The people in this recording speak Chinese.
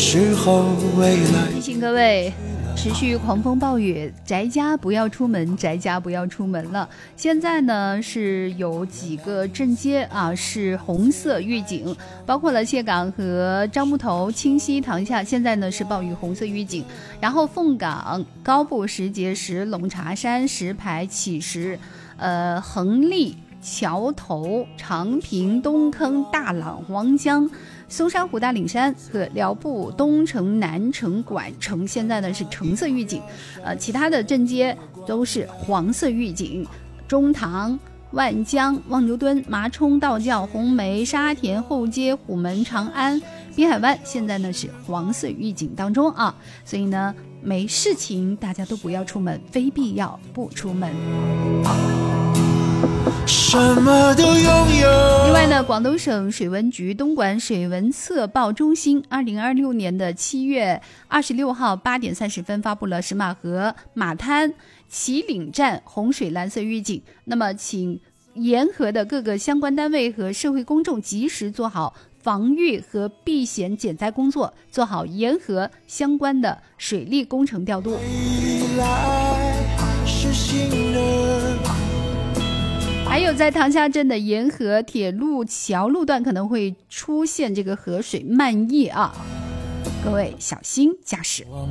时候未来。 提醒各位，持续狂风暴雨，宅家不要出门，宅家不要出门了。现在呢是有几个镇街啊是红色预警，包括了蟹岗和樟木头、清溪、塘下，现在呢是暴雨红色预警。然后凤岗、高步、石碣石、龙茶山、石牌、乞石、横立、桥头、长平、东坑、大朗、黄江、松山湖、大岭山和辽埠、东城、南城、管城，现在呢是橙色预警，其他的镇街都是黄色预警。中塘、万江、望牛墩、麻冲、道教、红梅、沙田、后街、虎门、长安、滨海湾，现在呢是黄色预警当中啊，所以呢没事情大家都不要出门，非必要不出门。 什么都拥有。 另外呢，广东省水文局东莞水文测报中心2026年的7月26号8点30分发布了石马河马滩旗岭站洪水蓝色预警，那么请沿河的各个相关单位和社会公众及时做好防御和避险减灾工作，做好沿河相关的水利工程调度。 未来是新的。 还有在塘下镇的沿河铁路桥路段可能会出现这个河水漫溢啊，各位小心驾驶。